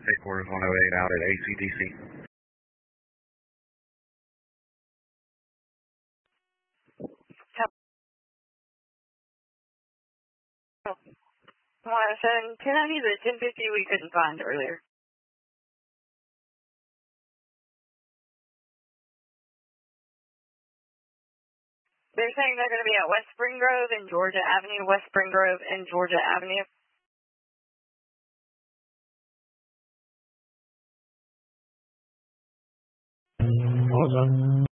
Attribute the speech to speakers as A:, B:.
A: Headquarters 108 out at ACDC.
B: Come on, 1090 the 1050 we couldn't find earlier. They're saying they're going to be at West Spring Grove and Georgia Avenue, West Spring Grove and Georgia Avenue.
C: Hold on.